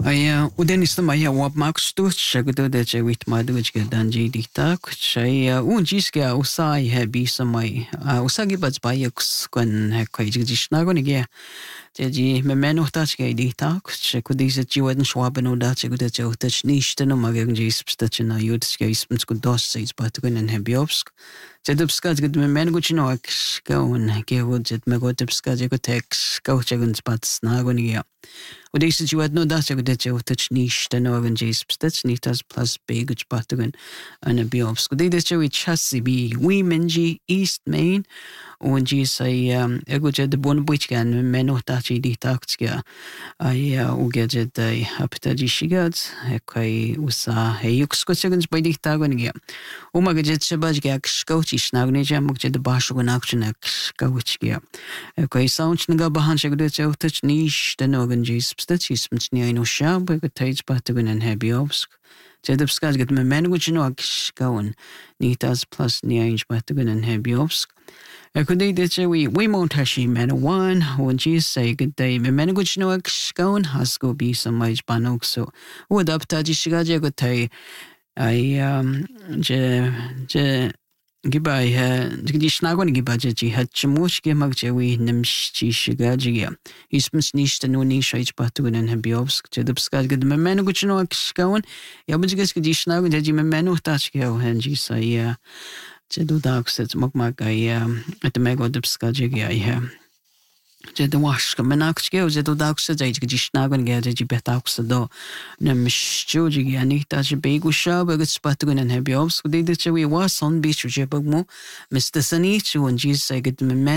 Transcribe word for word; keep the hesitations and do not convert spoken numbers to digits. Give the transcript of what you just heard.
Ai uden isma ya wa makstu shagdo de che wit madu ge danji dita chai un jis ge usai he bi samai usagi bats bayaks kun he kai jishna go ge je ji me meno tach ge dita che ku diese ji weden schwaben oder che gute che tach nicht no mag ge spstach na yud ge isms ku dos seis bat kun en he biobsk je dubska ge me meno chino ak go un ge wod je me go dubska je go tex go che gun spats na go ge Och det är ju att nå där så det är att nicht den organ ges stats nicht das plus baggage patagon and biobs. Och det är ju chassis bi we menji east main och ge sig jag går det bon buchgan men och där det dit aktiga. Ai och ge det apta de shigat kai usa heyuk skotsegans by dit tagon ge. Och mag det se baj ge skauchi snagne jam och det basho na action skauchi ge. Kai sound nga bahan se det är att nicht den organ ges Stitches mit nie no shab get tates patagon and hebiobsk. Jedubskas get me men which no goen. Nitas plus niange patagon and hebiobsk. I could eat it we we won't hashi men one when she say good day me men which no goen has go be some my banok so. Would up taji shigaje go tay I um je je Gibai ha di snagon giba ji hat chmush ge mag je we nimsh chi shiga ji isms nicht no ni shich patun en biobsk je dubska ge me men go chno skawon ja bus ge di snagon je me men tach ge hen ji sa ya je do daxet mag mag ya at me go dubska je ge ya je do wash ke menak ge je do daxet je ge di snagon ge je betax do nimsh jo ji ge ni ta je be go shab ge patun en biobsk de de che we was on beach je bag mo mister sani chu on ji sa ge me